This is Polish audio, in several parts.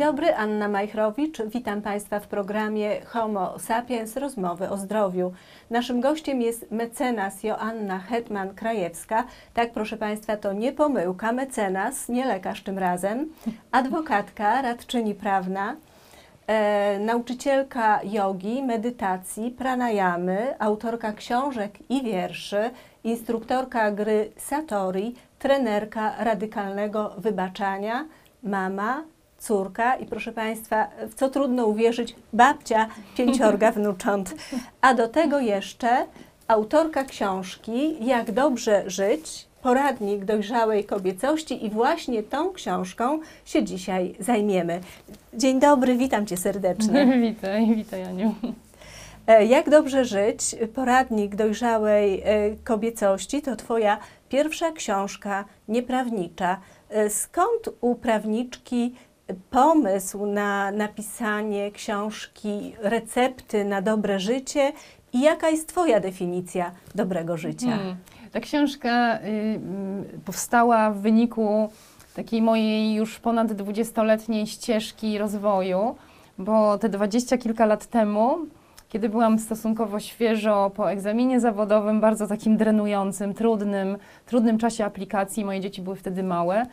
dobry, Anna Majchrowicz. Witam Państwa w programie Homo Sapiens – Rozmowy o zdrowiu. Naszym gościem jest mecenas Joanna Hetman-Krajewska. Tak, proszę Państwa, to nie pomyłka, mecenas, nie lekarz tym razem, adwokatka, radczyni prawna, nauczycielka jogi, medytacji, pranayamy, autorka książek i wierszy, instruktorka gry Satori, trenerka radykalnego wybaczania, mama, córka i proszę Państwa, w co trudno uwierzyć, babcia 5 wnucząt. A do tego jeszcze autorka książki Jak dobrze żyć, poradnik dojrzałej kobiecości i właśnie tą książką się dzisiaj zajmiemy. Dzień dobry, witam Cię serdecznie. Witaj Aniu. Jak dobrze żyć, poradnik dojrzałej kobiecości to Twoja pierwsza książka nieprawnicza. Skąd u prawniczki pomysł na napisanie książki, recepty na dobre życie i jaka jest Twoja definicja dobrego życia? Ta książka powstała w wyniku takiej mojej już ponad 20-letniej ścieżki rozwoju, bo te 20 kilka lat temu, kiedy byłam stosunkowo świeżo po egzaminie zawodowym, bardzo takim drenującym, trudnym czasie aplikacji, moje dzieci były wtedy małe.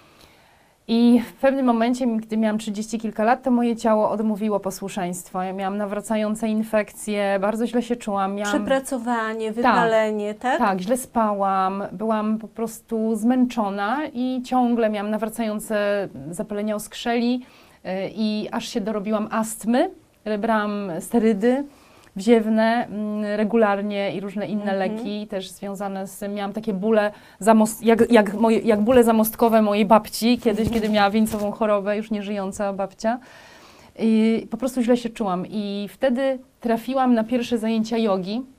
I w pewnym momencie, gdy miałam 30 kilka lat, to moje ciało odmówiło posłuszeństwa. Ja miałam nawracające infekcje, bardzo źle się czułam. Przepracowanie, wypalenie, tak? Tak, źle spałam, byłam po prostu zmęczona i ciągle miałam nawracające zapalenia oskrzeli i aż się dorobiła astmy. Brałam sterydy wziewne regularnie i różne inne leki też związane z tym. Miałam takie bóle, jak bóle zamostkowe mojej babci kiedyś, kiedy miała wieńcową chorobę, już nieżyjąca babcia. I po prostu źle się czułam. I wtedy trafiłam na pierwsze zajęcia jogi